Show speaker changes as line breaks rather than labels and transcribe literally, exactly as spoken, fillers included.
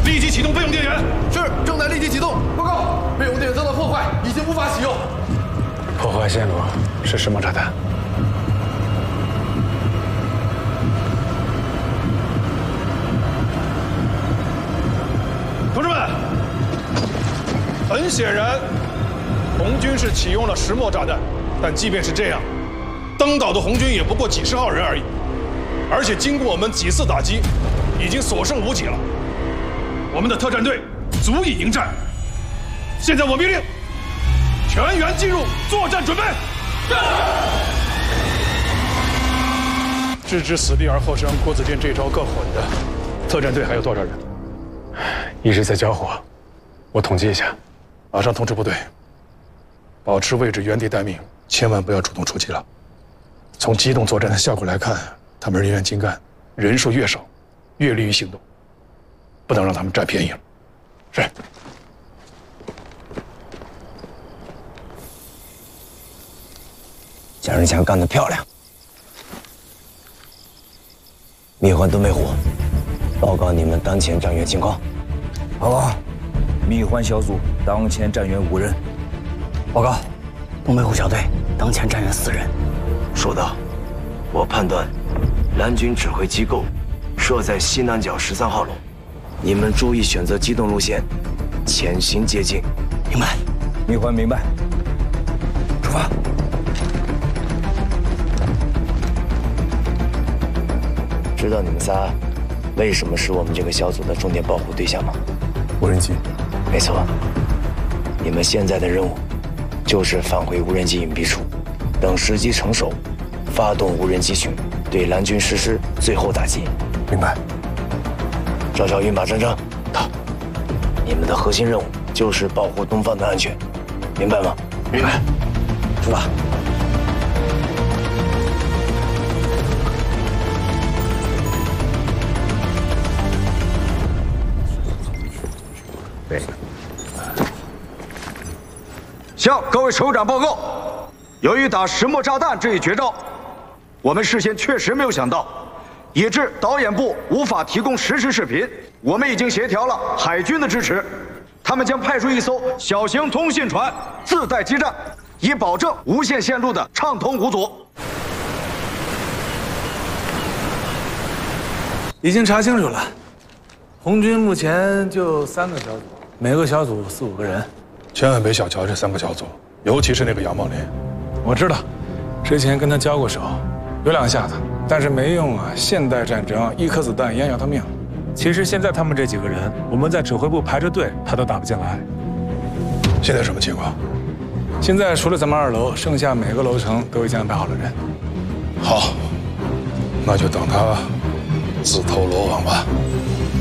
立即启动备用电源。
是，正在立即启动。报告，备用电源遭到破坏，已经无法使用。
破坏线路是石墨炸弹。
同志们，很显然，红军是启用了石墨炸弹，但即便是这样，登岛的红军也不过几十号人而已，而且经过我们几次打击，已经所剩无几了。我们的特战队足以迎战。现在我命令，全员进入作战准备。置之死地而后生，郭子健这招够狠的。特战队还有多少人？
一直在交火，我统计一下。
马上通知部队，保持位置，原地待命，千万不要主动出击了。从机动作战的效果来看，他们人员精干，人数越少，越利于行动，不能让他们占便宜了。是。
蒋仁强干得漂亮！密环东北虎，报告你们当前战员情况。
报告，密环小组当前战员五人。
报告，东北虎小队当前战员四人。收到。我判断，蓝军指挥机构设在西南角十三号楼，你们注意选择机动路线，潜行接近。明白。
密环明白。
出发。知道你们仨为什么是我们这个小组的重点保护对象吗？
无人机。
没错。你们现在的任务就是返回无人机隐蔽处，等时机成熟，发动无人机群，对蓝军实施最后打击。
明白。
赵小云、马铮铮，到。你们的核心任务就是保护东方的安全，明白吗？明白。出发。
对。向各位首长报告，由于打石墨炸弹这一绝招，我们事先确实没有想到，以致导演部无法提供实时视频。我们已经协调了海军的支持，他们将派出一艘小型通信船自带基站，以保证无线线路的畅通无阻。
已经查清楚了，红军目前就三个小组，每个小组四五个人。
千万别小瞧这三个小组，尤其是那个杨茂林。
我知道，之前跟他交过手，有两下子，但是没用啊！现代战争一颗子弹一样要他命。
其实现在他们这几个人，我们在指挥部排着队，他都打不进来。
现在什么情况？
现在除了咱们二楼，剩下每个楼层都已经安排好了人。
好，那就等他自投罗网吧。